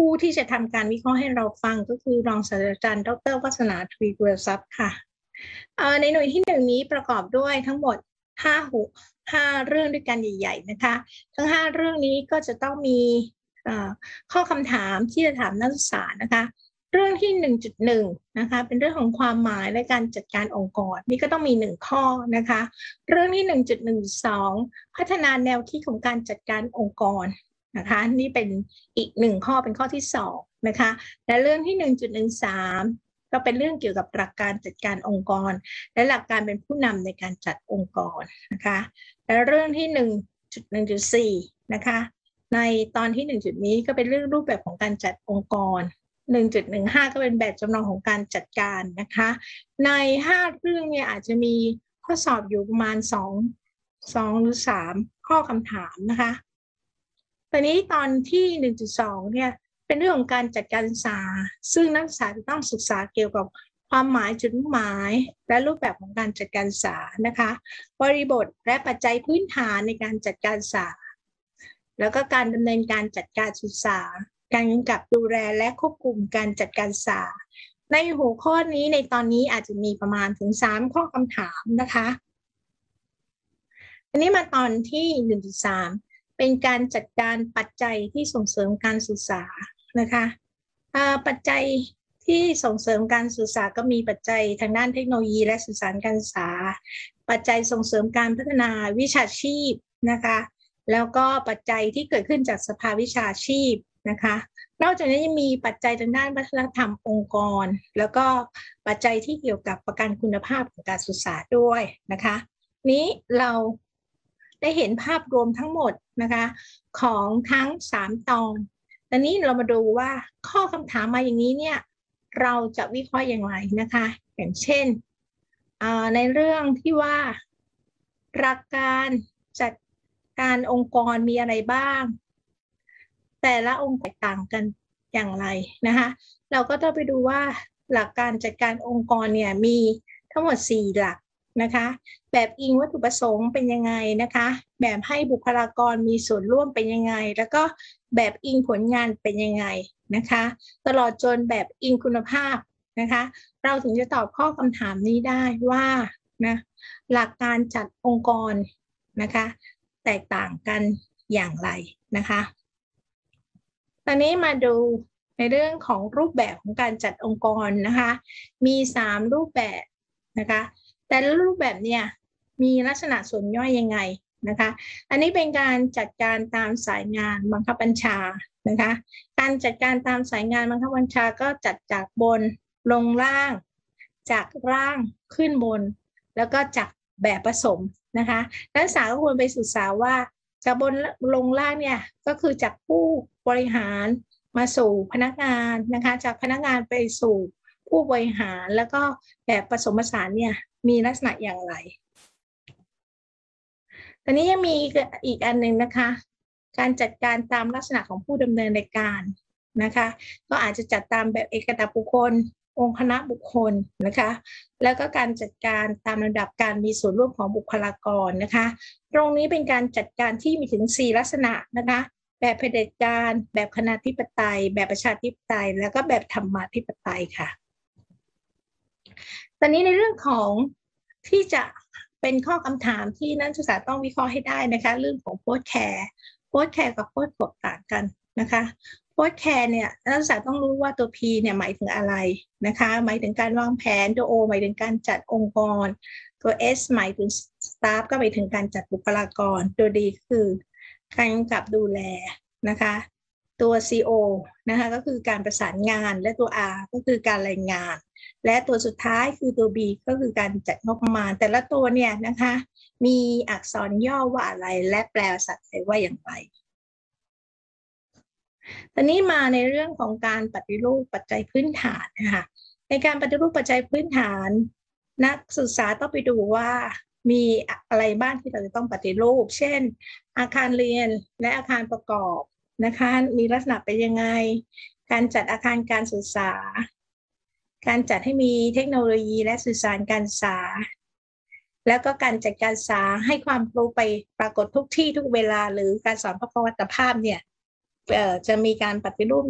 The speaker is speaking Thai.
ผู้ที่จะทำการวิเคราะห์ให้เราฟังก็คือรองศาสตราจารย์ดร.วัฒนาทวีกุลทรัพย์ค่ะในหน่วยที่1นี้ประกอบด้วยทั้งหมด5เรื่องด้วยกันใหญ่ๆนะคะทั้ง5เรื่องนี้ก็จะต้องมีข้อคำถามที่จะถามนักศึกษานะคะเรื่องที่ 1.1 นะคะเป็นเรื่องของความหมายและการจัดการองค์กรนี่ก็ต้องมี1ข้อนะคะเรื่องที่ 1.12 พัฒนาแนวคิดของการจัดการองค์กรนะคะนี่เป็นอีก1ข้อเป็นข้อที่2นะคะและเรื่องที่ 1.13 ก็เป็นเรื่องเกี่ยวกับหลักการจัดการองค์กรและหลักการเป็นผู้นำในการจัดองค์กรนะคะและเรื่องที่ 1.1.4 นะคะในตอนที่1นี้ก็เป็นเรื่องรูปแบบของการจัดองค์กร 1.15 ก็เป็นแบบจำลองของการจัดการนะคะใน5เรื่องเนี่ยอาจจะมีข้อสอบอยู่ประมาณ2หรือ3ข้อคำถามนะคะตอนนี้ตอนที่ 1.2 เนี่ยเป็นเรื่องของการจัดการศึกษาซึ่งนักศึกษาจะต้องศึกษาเกี่ยวกับความหมายจุดมุ่งหมายและรูปแบบของการจัดการศึกษานะคะบริบทและปัจจัยพื้นฐานในการจัดการศึกษาแล้วก็การดำเนินการจัดการศึกษาการกำกับดูแลและควบคุมการจัดการศึกษาในหัวข้อนี้ในตอนนี้อาจจะมีประมาณถึง3ข้อคำถามนะคะอันนี้มาตอนที่ 1.3 เป็นการจัดการปัจจัยที่ส่งเสริมการศึกษานะคะปัจจัยที่ส่งเสริมการศึกษาก็มีปัจจัยทางด้านเทคโนโลยีและสื่อสารการศึกษาปัจจัยส่งเสริมการพัฒนาวิชาชีพนะคะแล้วก็ปัจจัยที่เกิดขึ้นจากสภาวิชาชีพนะคะนอกจากนี้ยังมีปัจจัยทางด้านวัฒนธรรมองค์กรแล้วก็ปัจจัยที่เกี่ยวกับประกันคุณภาพของการศึกษาด้วยนะคะนี้เราได้เห็นภาพรวมทั้งหมดนะคะของทั้ง3ตอนตอนนี้เรามาดูว่าข้อคำถามมาอย่างนี้เนี่ยเราจะวิเคราะห์อย่างไรนะคะอย่างเช่นในเรื่องที่ว่าหลักการจัดการองค์กรมีอะไรบ้างแต่ละองค์แตกต่างกันอย่างไรนะคะเราก็ต้องไปดูว่าหลักการจัดการองค์กรเนี่ยมีทั้งหมด4หลักนะคะแบบอิงวัตถุประสงค์เป็นยังไงนะคะแบบให้บุคลากรมีส่วนร่วมเป็นยังไงแล้วก็แบบอิงผลงานเป็นยังไงนะคะตลอดจนแบบอิงคุณภาพนะคะเราถึงจะตอบข้อคำถามนี้ได้ว่านะหลักการจัดองค์กรนะคะแตกต่างกันอย่างไรนะคะตอนนี้มาดูในเรื่องของรูปแบบของการจัดองค์กรนะคะมี3รูปแบบนะคะแต่ละรูปแบบเนี่ยมีลักษณะส่วนย่อยยังไงนะคะอันนี้เป็นการจัดการตามสายงานบังคับบัญชานะคะการจัดการตามสายงานบังคับบัญชาก็จัดจากบนลงล่างจากล่างขึ้นบนแล้วก็จากแบบผสมนะคะนักศึกษาก็ควรไปศึกษาว่าจากบนลงล่างเนี่ยก็คือจากผู้บริหารมาสู่พนักงานนะคะจากพนักงานไปสู่ผู้บริหารแล้วก็แบบผสมผสานเนี่ยมีลักษณะอย่างไรตอนนี้ยังมีอีกอันหนึ่งนะคะการจัดการตามลักษณะของผู้ดำเนินรายการนะคะก็อาจจะจัดตามแบบเอกตะบุคคลองค์คณะบุคคลนะคะแล้วก็การจัดการตามระดับการมีส่วนร่วมของบุคลากรนะคะตรงนี้เป็นการจัดการที่มีถึง4ลักษณะนะคะแบบเผด็จการแบบคณะธิปไตยแบบประชาธิปไตยแล้วก็แบบธรรมาธิปไตยค่ะตอนนี้ในเรื่องของที่จะเป็นข้อคำถามที่นักศึกษาต้องวิเคราะห์ให้ได้นะคะเรื่องของโพสต์แคร์กับโพสต์กดต่างกันนะคะโพสต์แคร์เนี่ยนักศึกษาต้องรู้ว่าตัว P เนี่ยหมายถึงอะไรนะคะหมายถึงการวางแผนตัว O หมายถึงการจัดองค์กรตัว S หมายถึง staff ก็หมายถึงการจัดบุคลากรตัว D คือการกำกับดูแลนะคะตัว CO นะคะก็คือการประสานงานและตัว R ก็คือการรายงานและตัวสุดท้ายคือตัว B ก็คือการจัดงบประมาณแต่ละตัวเนี่ยนะคะมีอักษรย่อว่าอะไรและแปลภาษาไทยว่าอย่างไรตอนนี้มาในเรื่องของการปฏิรูปปัจจัยพื้นฐานนะคะในการปฏิรูปปัจจัยพื้นฐานนักศึกษาต้องไปดูว่ามีอะไรบ้างที่เราจะต้องปฏิรูปเช่นอาคารเรียนและอาคารประกอบนะคะมีลักษณะเป็นยังไงการจัดอาคารการศึกษาการจัดให้มีเทคโนโลยีและสื่อสารการศึกษาแล้วก็การจัดการศึกษาให้ความรู้ไปปรากฏทุกที่ทุกเวลาหรือการสอนพระประวัติภาพเนี่ยจะมีการปฏิรูป